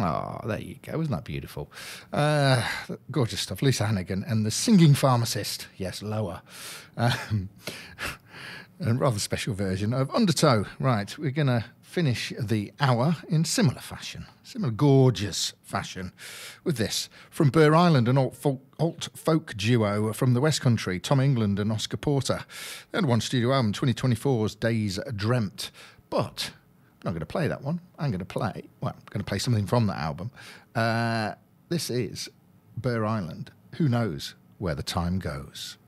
Oh, there you go. Isn't that beautiful? Gorgeous stuff. Lisa Hannigan and the Singing Pharmacist. Yes, lower. A rather special version of Undertow. Right, we're going to finish the hour in similar fashion, similar gorgeous fashion, with this from Burr Island, an alt folk duo from the West Country, Tom England and Oscar Porter. They had one studio album, 2024's Days Dreamt. But I'm not going to play that one. I'm going to play something from that album. This is Burr Island. Who knows where the time goes?